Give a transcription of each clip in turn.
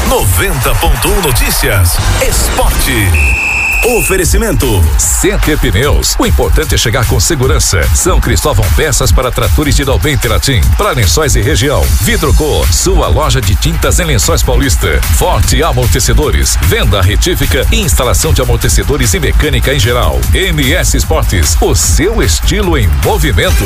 90.1 Notícias. Esporte. Oferecimento Center Pneus. O importante é chegar com segurança. São Cristóvão Peças para tratores de Dalben Teratim, para Lençóis e região. Vidroco, sua loja de tintas em Lençóis Paulista. Forte Amortecedores, venda retífica e instalação de amortecedores e mecânica em geral. MS Esportes, o seu estilo em movimento.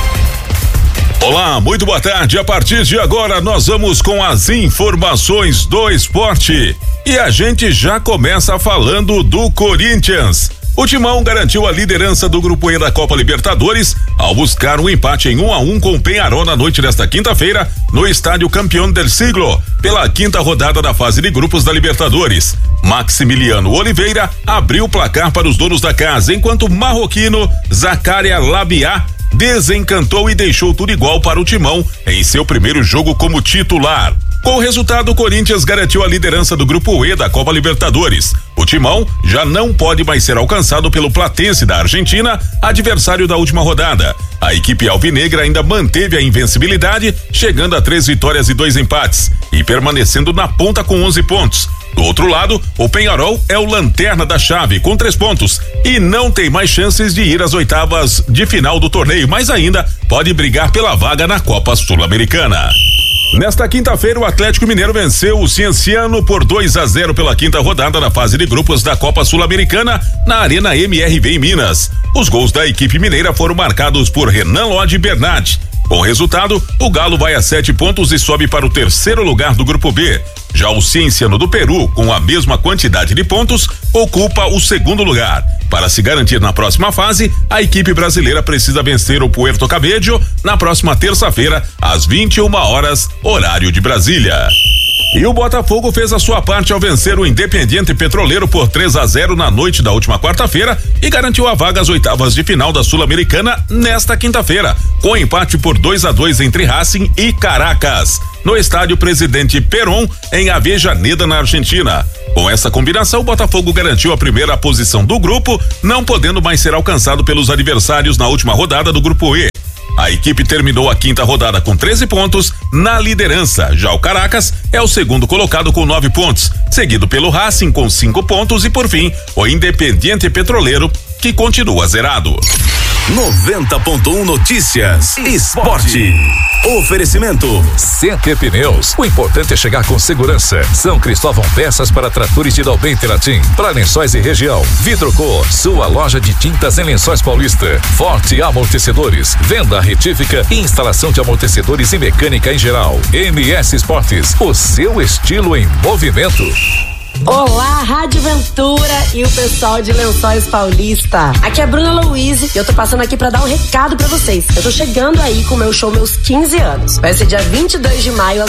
Olá, muito boa tarde. A partir de agora nós vamos com as informações do esporte. E a gente já começa falando do Corinthians. O Timão garantiu a liderança do Grupo E da Copa Libertadores ao buscar um empate em 1-1 com o Peñarol na noite desta quinta-feira no estádio Campeão del Siglo, pela quinta rodada da fase de grupos da Libertadores. Maximiliano Oliveira abriu o placar para os donos da casa, enquanto o marroquino Zakaria Labiá desencantou e deixou tudo igual para o Timão em seu primeiro jogo como titular. Com o resultado, o Corinthians garantiu a liderança do Grupo E da Copa Libertadores. O Timão já não pode mais ser alcançado pelo Platense da Argentina, adversário da última rodada. A equipe alvinegra ainda manteve a invencibilidade, chegando a 3 vitórias e 2 empates e permanecendo na ponta com 11 pontos. Do outro lado, o Peñarol é o lanterna da chave com 3 pontos e não tem mais chances de ir às oitavas de final do torneio, mas ainda pode brigar pela vaga na Copa Sul-Americana. Nesta quinta-feira, o Atlético Mineiro venceu o Cienciano por 2-0 pela quinta rodada da fase de grupos da Copa Sul-Americana na Arena MRV em Minas. Os gols da equipe mineira foram marcados por Renan Lodi e Bernat. Com o resultado, o Galo vai a 7 pontos e sobe para o terceiro lugar do Grupo B. Já o Cienciano do Peru, com a mesma quantidade de pontos, ocupa o segundo lugar. Para se garantir na próxima fase, a equipe brasileira precisa vencer o Puerto Cabello na próxima terça-feira, às 21 horas, horário de Brasília. E o Botafogo fez a sua parte ao vencer o Independiente Petroleiro por 3-0 na noite da última quarta-feira e garantiu a vaga às oitavas de final da Sul-Americana nesta quinta-feira, com empate por 2-2 entre Racing e Caracas, no estádio Presidente Perón, em Avejaneda, na Argentina. Com essa combinação, o Botafogo garantiu a primeira posição do grupo, não podendo mais ser alcançado pelos adversários na última rodada do Grupo E. A equipe terminou a quinta rodada com 13 pontos na liderança. Já o Caracas é o segundo colocado com 9 pontos, seguido pelo Racing com 5 pontos e, por fim, o Independiente Petroleiro, que continua zerado. 90.1 Notícias. Esporte. Oferecimento Center Pneus. O importante é chegar com segurança. São Cristóvão Peças para tratores de Dalben Teratim, para Lençóis e região. Vidroco, sua loja de tintas em Lençóis Paulista. Forte Amortecedores, venda retífica e instalação de amortecedores e mecânica em geral. MS Esportes, o seu estilo em movimento. Olá, Rádio Ventura e o pessoal de Lençóis Paulista. Aqui é a Bruna Louise e eu tô passando aqui pra dar um recado pra vocês. Eu tô chegando aí com o meu show Meus 15 anos. Vai ser dia 22 de maio às